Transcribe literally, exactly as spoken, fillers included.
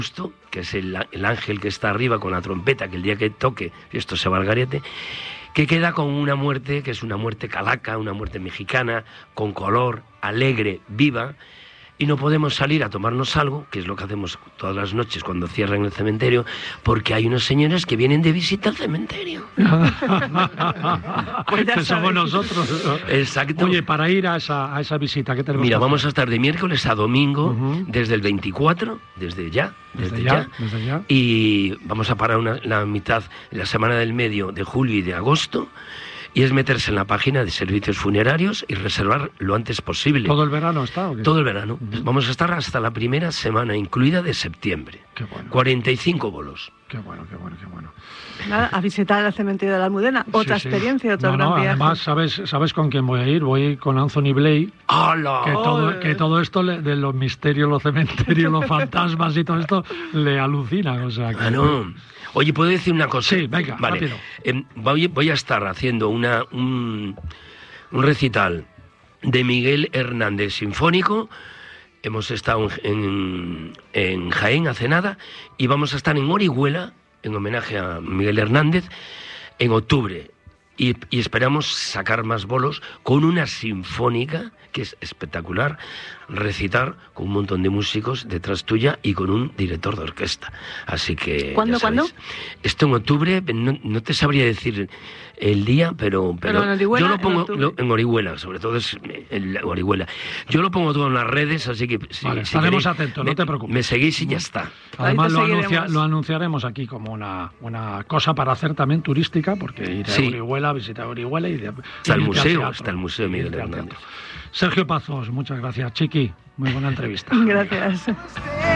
que es el, el ángel que está arriba con la trompeta, que el día que toque esto se va al garete, que queda con una muerte, que es una muerte calaca, una muerte mexicana, con color, alegre, viva, y no podemos salir a tomarnos algo, que es lo que hacemos todas las noches cuando cierran el cementerio, porque hay unos señores que vienen de visita al cementerio. Pues que somos nosotros. Exacto. Oye, para ir a esa, a esa visita, ¿qué tenemos? Mira, que vamos hacer? a estar de miércoles a domingo, uh-huh. desde el veinticuatro, desde ya, desde, desde, ya, ya, desde ya, y vamos a parar una, la mitad, la semana del medio de julio y de agosto, y es meterse en la página de servicios funerarios y reservar lo antes posible. ¿Todo el verano está o qué? Todo el verano. Uh-huh. Vamos a estar hasta la primera semana incluida de septiembre. Qué bueno. cuarenta y cinco bolos. Qué bueno, qué bueno, qué bueno. Nada, a visitar el cementerio de la Almudena. Otra sí, experiencia, sí. otro no, gran no, viaje. Además, ¿sabes, ¿sabes con quién voy a ir? Voy con Anthony Blake. ¡Hala! Que todo, que todo esto le, de los misterios, los cementerios, los fantasmas y todo esto le alucina. O sea, que... Ah, no. Oye, ¿puedo decir una cosa? Sí, venga, vale. rápido. Eh, voy, voy a estar haciendo una, un, un recital de Miguel Hernández sinfónico. Hemos estado en, en Jaén hace nada y vamos a estar en Orihuela, en homenaje a Miguel Hernández, en octubre. Y, y esperamos sacar más bolos con una sinfónica que es espectacular, recitar con un montón de músicos detrás tuya y con un director de orquesta. Así que... ¿Cuándo, cuándo? Esto en octubre, no, no te sabría decir el día, pero... pero, pero en Orihuela, yo lo pongo en, lo, en Orihuela, sobre todo es en Orihuela. Yo lo pongo todo en las redes, así que... Si, vale, si estaremos queréis, atentos, me, no te preocupes. Me seguís y ya está. Además lo, anuncia, lo anunciaremos aquí como una, una cosa para hacer también turística, porque ir a sí. Orihuela, visitar Orihuela y... De, está el museo, está el museo de Miguel Hernández. Sergio Pazos, muchas gracias. Chiqui, muy buena entrevista. Gracias.